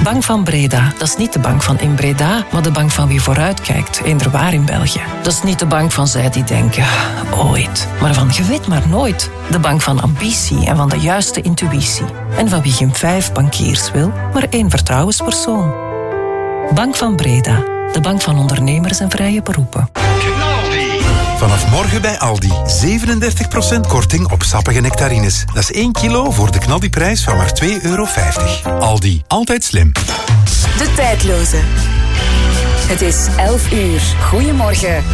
Bank van Breda, dat is niet de bank van in Breda, maar de bank van wie vooruitkijkt, eender in België. Dat is niet de bank van zij die denken, ooit, maar van je weet maar nooit. De bank van ambitie en van de juiste intuïtie. En van wie geen 5 bankiers wil, maar 1 vertrouwenspersoon. Bank van Breda, de bank van ondernemers en vrije beroepen. Vanaf morgen bij Aldi. 37% korting op sappige nectarines. Dat is 1 kilo voor de knaldiprijs van maar €2,50. Aldi, altijd slim. De tijdloze. Het is 11 uur. Goedemorgen.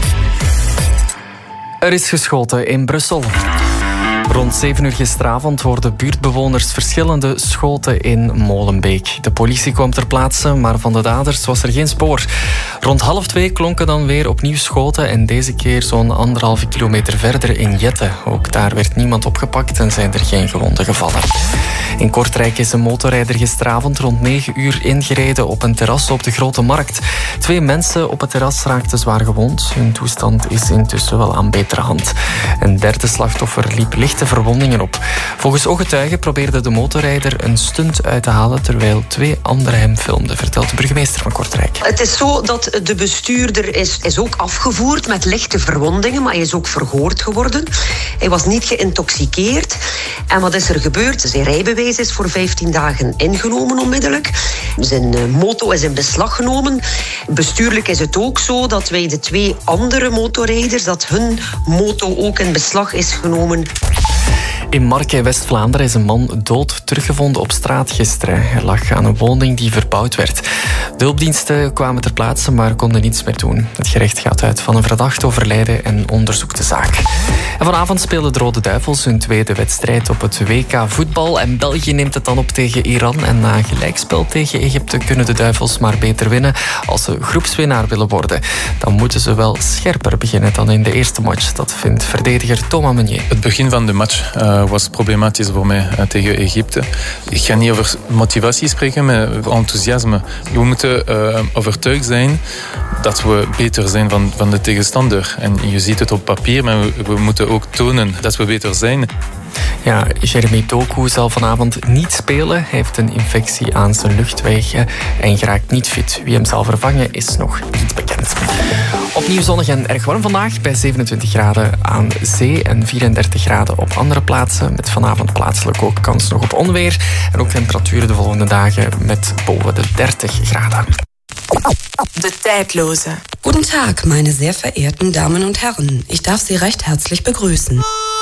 Er is geschoten in Brussel. Rond 7 uur gisteravond hoorden buurtbewoners verschillende schoten in Molenbeek. De politie kwam ter plaatse, maar van de daders was er geen spoor. Rond 1:30 klonken dan weer opnieuw schoten en deze keer zo'n 1,5 kilometer verder in Jette. Ook daar werd niemand opgepakt en zijn er geen gewonden gevallen. In Kortrijk is een motorrijder gisteravond rond 9 uur ingereden op een terras op de Grote Markt. 2 mensen op het terras raakten zwaar gewond. Hun toestand is intussen wel aan betere hand. Een derde slachtoffer liep lichte verwondingen op. Volgens ooggetuigen probeerde de motorrijder een stunt uit te halen terwijl 2 anderen hem filmden, vertelt de burgemeester van Kortrijk. Het is zo dat de bestuurder is ook afgevoerd met lichte verwondingen, maar hij is ook verhoord geworden. Hij was niet geïntoxiceerd. En wat is er gebeurd? Zijn rijbewijs is voor 15 dagen ingenomen onmiddellijk. Zijn moto is in beslag genomen. Bestuurlijk is het ook zo dat wij de 2 andere motorrijders, dat hun moto ook in beslag is genomen. In Marke, West-Vlaanderen, is een man dood teruggevonden op straat gisteren. Hij lag aan een woning die verbouwd werd. De hulpdiensten kwamen ter plaatse, maar konden niets meer doen. Het gerecht gaat uit van een verdacht overlijden en onderzoekt de zaak. En vanavond spelen de Rode Duivels hun tweede wedstrijd op het WK voetbal. En België neemt het dan op tegen Iran. En na een gelijkspel tegen Egypte kunnen de Duivels maar beter winnen als ze groepswinnaar willen worden. Dan moeten ze wel scherper beginnen dan in de eerste match. Dat vindt verdediger Thomas Meunier. Het begin van de match was problematisch voor mij tegen Egypte. Ik ga niet over motivatie spreken, maar enthousiasme. We moeten overtuigd zijn dat we beter zijn van de tegenstander. En je ziet het op papier, maar we moeten ook tonen dat we beter zijn. Ja, Jeremy Doku zal vanavond niet spelen. Hij heeft een infectie aan zijn luchtwegen en geraakt niet fit. Wie hem zal vervangen is nog niet bekend. Opnieuw zonnig en erg warm vandaag bij 27 graden aan zee en 34 graden op andere plaatsen. Met vanavond plaatselijk ook kans nog op onweer. En ook temperaturen de volgende dagen met boven de 30 graden. De tijdloze. Guten Tag, meine sehr verehrten Damen und Herren. Ich darf Sie recht herzlich begrüßen.